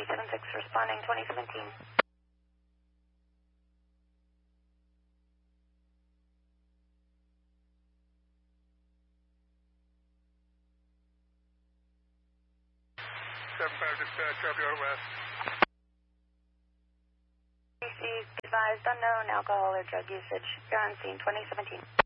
376 responding 2017. Dispatch, copy out west. PC advised unknown alcohol or drug usage. You're on scene 2017.